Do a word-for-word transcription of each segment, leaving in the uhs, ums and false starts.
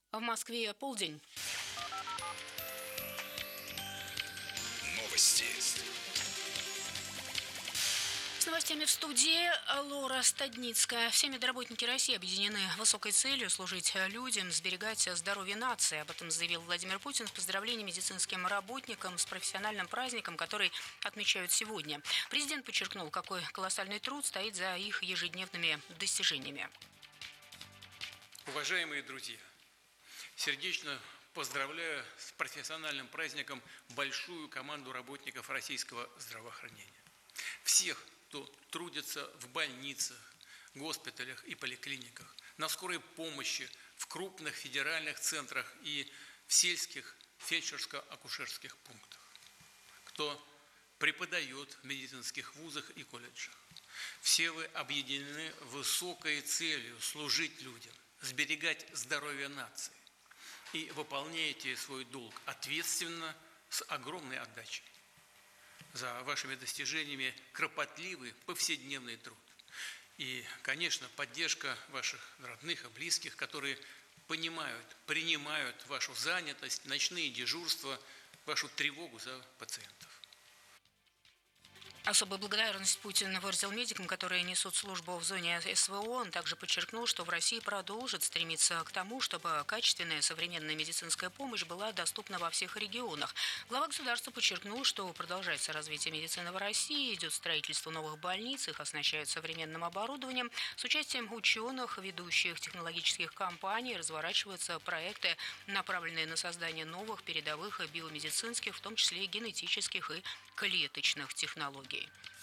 В Москве полдень. Новости. С новостями в студии Лора Стадницкая. Все медработники России объединены высокой целью служить людям, сберегать здоровье нации. Об этом заявил Владимир Путин в поздравлении медицинским работникам с профессиональным праздником, который отмечают сегодня. Президент подчеркнул, какой колоссальный труд стоит за их ежедневными достижениями. Уважаемые друзья, сердечно поздравляю с профессиональным праздником большую команду работников российского здравоохранения. Всех, кто трудится в больницах, госпиталях и поликлиниках, на скорой помощи, в крупных федеральных центрах и в сельских фельдшерско-акушерских пунктах, кто преподает в медицинских вузах и колледжах. Все вы объединены высокой целью служить людям, сберегать здоровье нации и выполняете свой долг ответственно, с огромной отдачей. За вашими достижениями кропотливый повседневный труд. И, конечно, поддержка ваших родных и близких, которые понимают, принимают вашу занятость, ночные дежурства, вашу тревогу за пациентов. Особую благодарность Путин выразил медикам, которые несут службу в зоне СВО. Он также подчеркнул, что в России продолжит стремиться к тому, чтобы качественная современная медицинская помощь была доступна во всех регионах. Глава государства подчеркнул, что продолжается развитие медицины в России, идет строительство новых больниц, их оснащают современным оборудованием. С участием ученых, ведущих технологических компаний разворачиваются проекты, направленные на создание новых передовых биомедицинских, в том числе и генетических и клеточных технологий.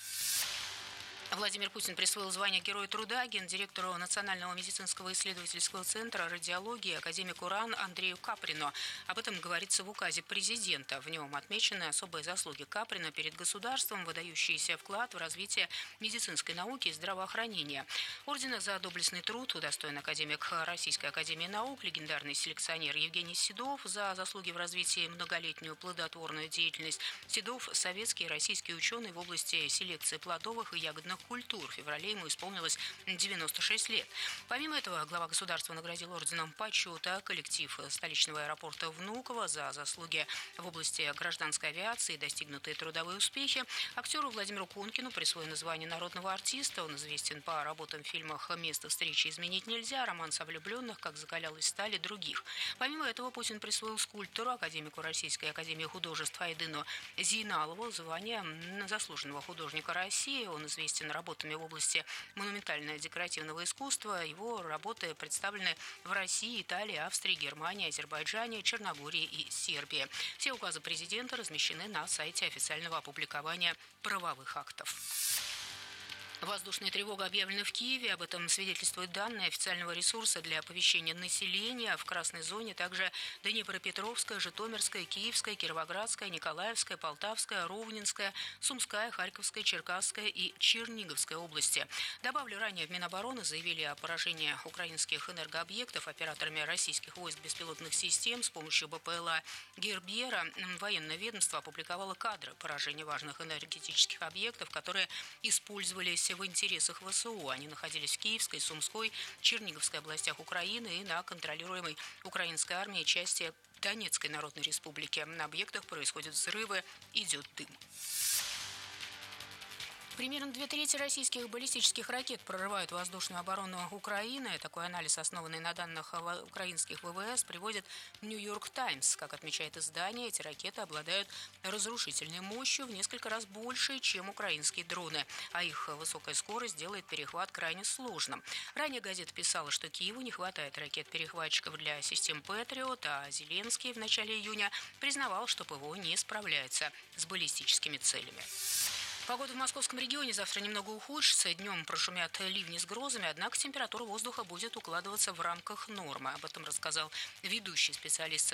Владимир Путин присвоил звание Героя труда гендиректору Национального медицинского исследовательского центра радиологии академику РАН Андрею Каприну. Об этом говорится в указе президента. В нем отмечены особые заслуги Каприна перед государством, выдающийся вклад в развитие медицинской науки и здравоохранения. Ордена за доблестный труд удостоен академик Российской академии наук, легендарный селекционер Евгений Седов за заслуги в развитии многолетнюю плодотворную деятельность. Седов – советский и российский ученый в области селекции плодовых и ягодных культур. В феврале ему исполнилось девяносто шесть лет. Помимо этого, глава государства наградил орденом почета коллектив столичного аэропорта Внуково за заслуги в области гражданской авиации и достигнутые трудовые успехи. Актеру Владимиру Конкину присвоено звание народного артиста. Он известен по работам в фильмах «Место встречи изменить нельзя», «Романс о влюбленных», «Как закалялась сталь» и других. Помимо этого, Путин присвоил скульптору, академику Российской академии художеств Айдыну Зейналову звание заслуженного художника России. Он известен работами в области монументально-декоративного искусства. Его работы представлены в России, Италии, Австрии, Германии, Азербайджане, Черногории и Сербии. Все указы президента размещены на сайте официального опубликования правовых актов. Воздушная тревога объявлена в Киеве. Об этом свидетельствуют данные официального ресурса для оповещения населения. В красной зоне также Днепропетровская, Житомирская, Киевская, Кировоградская, Николаевская, Полтавская, Ровненская, Сумская, Харьковская, Черкасская и Черниговская области. Добавлю, ранее в Минобороны заявили о поражении украинских энергообъектов операторами российских войск беспилотных систем с помощью БПЛА Гербера. Военное ведомство опубликовало кадры поражения важных энергетических объектов, которые использовались в интересах ВСУ. Они находились в Киевской, Сумской, Черниговской областях Украины и на контролируемой украинской армией части Донецкой Народной Республики. На объектах происходят взрывы, идет дым. Примерно две трети российских баллистических ракет прорывают воздушную оборону Украины. Такой анализ, основанный на данных украинских ВВС, приводит «Нью-Йорк Таймс». Как отмечает издание, эти ракеты обладают разрушительной мощью в несколько раз больше, чем украинские дроны, а их высокая скорость делает перехват крайне сложным. Ранее газета писала, что Киеву не хватает ракет-перехватчиков для систем «Патриот», а Зеленский в начале июня признавал, что ПВО не справляется с баллистическими целями. Погода в московском регионе завтра немного ухудшится. Днем прошумят ливни с грозами, однако температура воздуха будет укладываться в рамках нормы. Об этом рассказал ведущий специалист